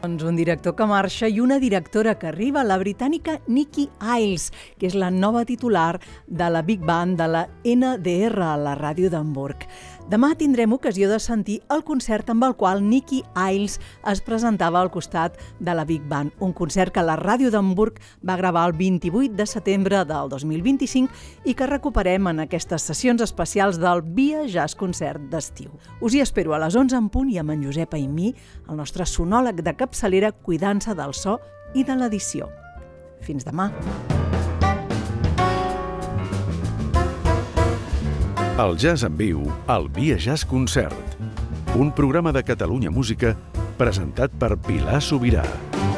Doncs un director que marxa i una directora que arriba, la britànica Nicky Iles, que és la nova titular de la Big Band de la NDR, a la ràdio d'Hamburg. Demà tindrem ocasió de sentir el concert amb el qual Nicky Iles es presentava al costat de la Big Band, un concert que la ràdio d'Hamburg va gravar el 28 de setembre del 2025 i que recuperem en aquestes sessions especials del Via Jazz Concert d'estiu. Us hi espero a les 11 en punt i amb en Josep Aimí, el nostre sonòleg de capçalera, cuidant-se del so i de l'edició. Fins demà. El jazz en viu, al Via Jazz Concert. Un programa de Catalunya Música presentat per Pilar Sobirà.